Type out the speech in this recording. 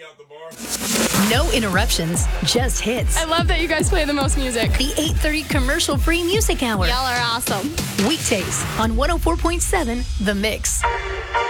out the bar. No interruptions, just hits. I love that you guys play the most music. The 8:30 commercial-free music hour. Y'all are awesome. Weekdays on 104.7 The Mix.